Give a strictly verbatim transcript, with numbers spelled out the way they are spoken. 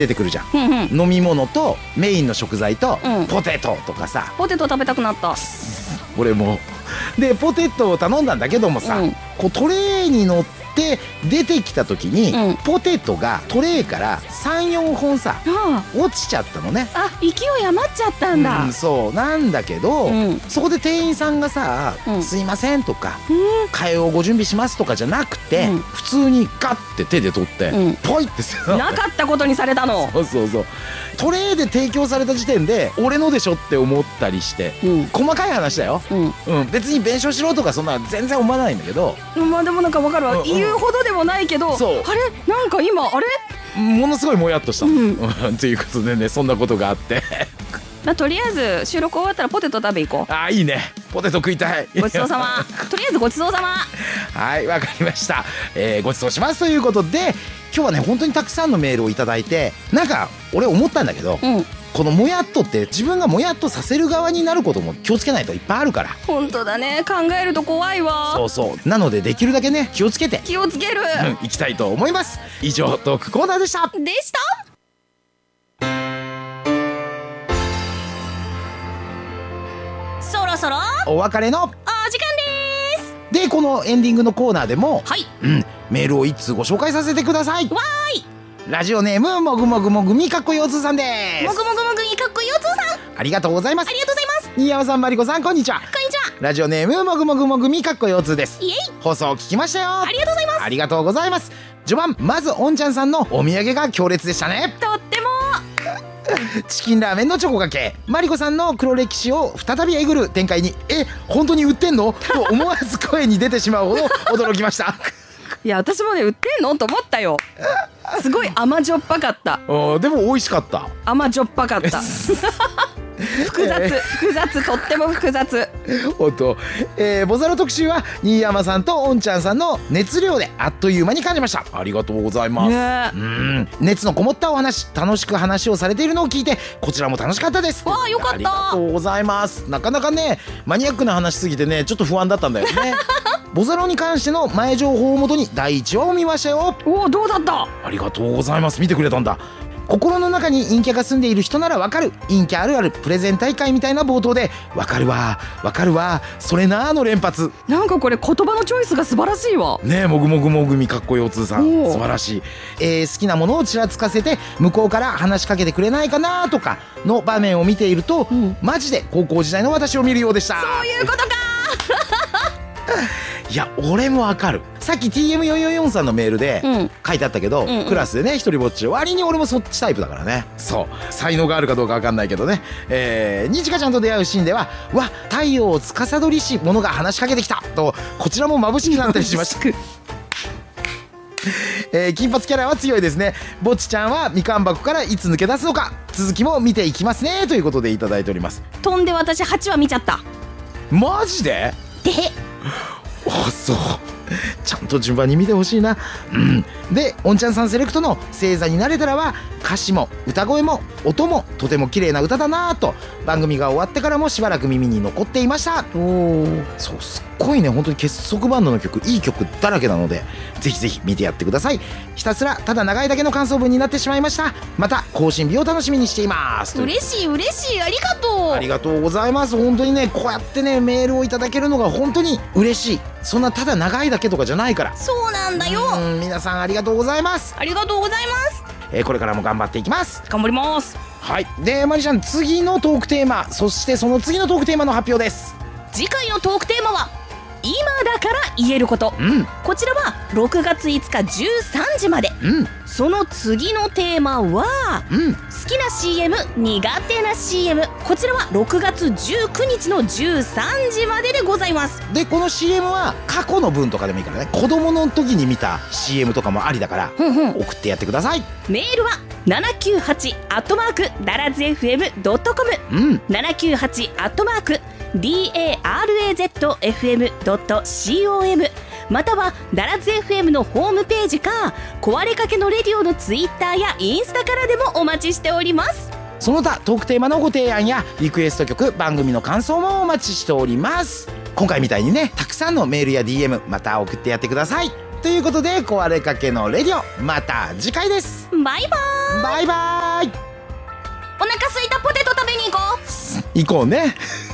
出てくるじゃん、 うんうん、 飲み物とメインの食材と、 うん、 ポテトとかさ。 ポテト食べたくなった。 俺もでポテトを頼んだんだけどもさ、うん、こうトレーに乗って出てきた時に、うん、ポテトがトレーからさんよんほんさ、うん、落ちちゃったのね。 あ、勢い余っちゃったんだ、 うん、そうなんだけど、うん、そこで店員さんがさ「うん、すいません」とか「替えをご準備します」とかじゃなくて、うん、普通にガッて手で取って、うん、ポイってさなかったことにされたの。 そうそうそう、トレーで提供された時点で俺のでしょって思ったりして、うん、細かい話だよ、うんうん、別に弁償しろとかそんな全然思わないんだけど、 まあでもなんか分かるわ、うんうん、言うほどでもないけど、あれなんか今あれものすごいもやっとした、うん、ということでね、そんなことがあってまあ、とりあえず収録終わったらポテト食べ行こう。 あーいいね、ポテト食いたい。 ごちそうさまとりあえずごちそうさま。 はいわかりました、えー、ごちそうしますということで、今日はね本当にたくさんのメールをいただいて、なんか俺思ったんだけど、うん、このもやっとって自分がもやっとさせる側になることも気をつけないといっぱいあるから。 本当だね、考えると怖いわ。 そうそうなのでできるだけね気をつけて気をつける、 うん、いきたいと思います。以上トークコーナーでしたでした。そろそろお別れのお時間です。 でこのエンディングのコーナーでも、 はい、 うん、メールを一通ご紹介させてください。 わーい。 ラジオネームもぐもぐもぐみかっこようつーさんです。 もぐもぐもぐみかっこようつーさん、 ありがとうございます。 ありがとうございます。 新山さん、まりこさん、こんにちは。 こんにちは。 ラジオネームもぐもぐもぐみかっこようつーです。 イエイ。 放送を聞きましたよ。 ありがとうございます。 ありがとうございます。序盤まずおんちゃんさんのお土産が強烈でしたね。 とってもチキンラーメンのチョコがけ、マリコさんの黒歴史を再びえぐる展開に、え本当に売ってんのと思わず声に出てしまうほど驚きましたいや私もね売ってんのと思ったよ。すごい甘じょっぱかった。 あでも美味しかった。 甘じょっぱかった複雑、えー、複雑、とっても複雑本当、えー、ボザロ特集は新山さんとおんちゃんさんの熱量であっという間に感じました。ありがとうございます、ね、うん熱のこもったお話、楽しく話をされているのを聞いてこちらも楽しかったです。 わあよかった。ありがとうございます。なかなかねマニアックな話すぎてねちょっと不安だったんだよねボザロに関しての前情報をもとにだいいちわを見ましたよ。 おおどうだった。 ありがとうございます。見てくれたんだ。心の中に陰キャが住んでいる人ならわかる陰キャあるあるプレゼン大会みたいな冒頭でわかるわわかるわそれなーの連発。 なんかこれ言葉のチョイスが素晴らしいわねえ。もぐもぐもぐみかっこようつーさん素晴らしい、えー、好きなものをちらつかせて向こうから話しかけてくれないかなとかの場面を見ていると、うん、マジで高校時代の私を見るようでした。 そういうことかいや俺もわかる。さっき ティーエムよんよんよん さんのメールで書いてあったけど、うんうん、クラスでね一人ぼっち割に俺もそっちタイプだからね。そう才能があるかどうかわかんないけどね、えー、にじかちゃんと出会うシーンではわ太陽を司りし者が話しかけてきたとこちらも眩しくなったりしましたえー、金髪キャラは強いですね。ぼっちちゃんはみかん箱からいつ抜け出すのか続きも見ていきますねということでいただいております。 飛んで私はちわ見ちゃった。 マジでであそうちゃんと順番に見てほしいな、うん、でおんちゃんさんセレクトの星座になれたらは歌詞も歌声も音もとても綺麗な歌だなと番組が終わってからもしばらく耳に残っていました。おそうすっごいね本当に結束バンドの曲いい曲だらけなのでぜひぜひ見てやってください。ひたすらただ長いだけの感想文になってしまいました。また更新日を楽しみにしています。 嬉しい嬉しいありがとう。 ありがとうございます。本当にねこうやってねメールをいただけるのが本当に嬉しい。そんなただ長いだけとかじゃないから。 そうなんだよ。 うん皆さんありがとうございます。 ありがとうございます、 えー、これからも頑張っていきます。 頑張ります。 はいでまりちゃん次のトークテーマそしてその次のトークテーマの発表です。 次回のトークテーマは今だから言えること、うん、こちらはろくがついつかじゅうさんじまで、うん、その次のテーマは、うん、好きな シーエム 苦手な シーエム こちらはろくがつじゅうくにちのじゅうさんじまででございます。 でこの シーエム は過去の分とかでもいいからね子供の時に見た シーエム とかもありだから、うんうん、送ってやってください。 メールはななきゅうはちアットマークダラズ エフエムドットコム、うん、ななきゅうはちアットマーク ダラズ エフエムドットコム またはダラズ エフエム のホームページか壊れかけのレディオのツイッターやインスタからでもお待ちしております。 その他トークテーマのご提案やリクエスト曲番組の感想もお待ちしております。今回みたいにねたくさんのメールや ディーエム また送ってやってください。 ということで壊れかけのレディオ、また次回です。 バイバーイ。 バイバーイ。 お腹すいたポテト食べに行こう。 行こうね。